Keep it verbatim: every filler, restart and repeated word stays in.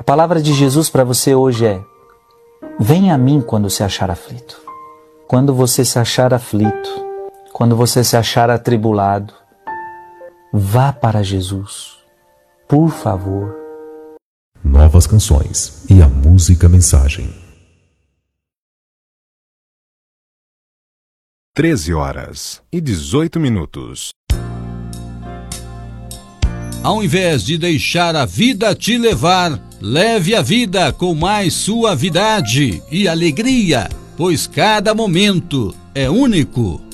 A palavra de Jesus para você hoje é: venha a mim quando se achar aflito. Quando você se achar aflito, quando você se achar atribulado, vá para Jesus, por favor. Novas canções e a música mensagem. treze horas e dezoito minutos. Ao invés de deixar a vida te levar, leve a vida com mais suavidade e alegria, pois cada momento é único.